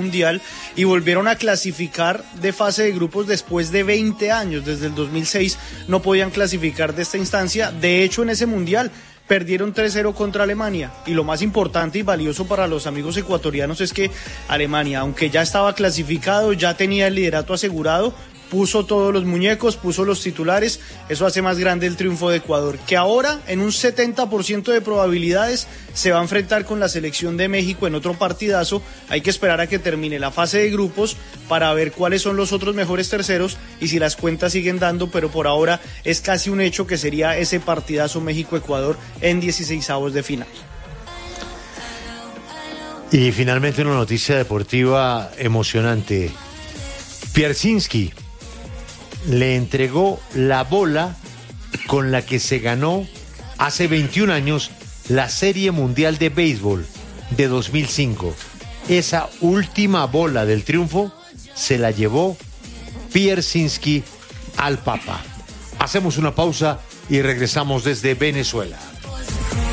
Mundial y volvieron a clasificar de fase de grupos después de 20 años. Desde el 2006 no podían clasificar de esta instancia. De hecho, en ese Mundial perdieron 3-0 contra Alemania, y lo más importante y valioso para los amigos ecuatorianos es que Alemania, aunque ya estaba clasificado, ya tenía el liderato asegurado, puso todos los muñecos, puso los titulares. Eso hace más grande el triunfo de Ecuador, que ahora en un 70% de probabilidades se va a enfrentar con la selección de México en otro partidazo. Hay que esperar a que termine la fase de grupos para ver cuáles son los otros mejores terceros y si las cuentas siguen dando, pero por ahora es casi un hecho que sería ese partidazo México-Ecuador en 16avos de final. Y finalmente una noticia deportiva emocionante. Pierzynski le entregó la bola con la que se ganó hace 21 años la Serie Mundial de Béisbol de 2005. Esa última bola del triunfo se la llevó Pierzynski al Papa. Hacemos una pausa y regresamos desde Venezuela.